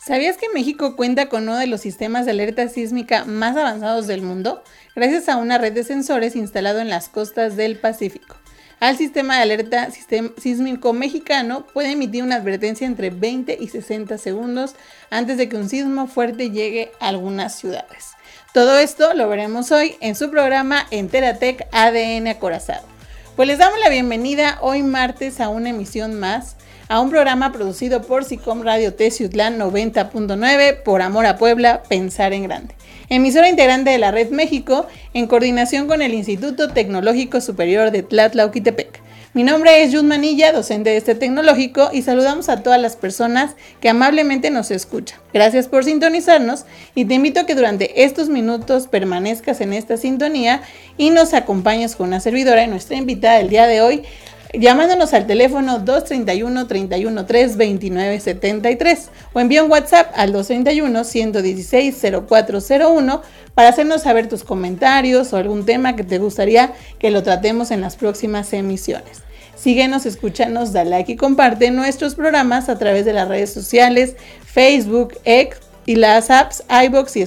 ¿Sabías que México cuenta con uno de los sistemas de alerta sísmica más avanzados del mundo? Gracias a una red de sensores instalado en las costas del Pacífico. Al sistema de alerta sísmico mexicano puede emitir una advertencia entre 20 y 60 segundos antes de que un sismo fuerte llegue a algunas ciudades. Todo esto lo veremos hoy en su programa Enteratec ADN Acorazado. Pues les damos la bienvenida hoy martes a una emisión más, a un programa producido por SICOM Radio Teciutlán 90.9, por Amor a Puebla, Pensar en Grande. Emisora integrante de la Red México, en coordinación con el Instituto Tecnológico Superior de Tlatlauquitepec. Mi nombre es Yud Manilla, docente de este tecnológico, y saludamos a todas las personas que amablemente nos escuchan. Gracias por sintonizarnos y te invito a que durante estos minutos permanezcas en esta sintonía y nos acompañes con una servidora y nuestra invitada del día de hoy, llamándonos al teléfono 231-313-2973 o envía un WhatsApp al 231-116-0401 para hacernos saber tus comentarios o algún tema que te gustaría que lo tratemos en las próximas emisiones. Síguenos, escúchanos, da like y comparte nuestros programas a través de las redes sociales, Facebook, X y las apps iVoox y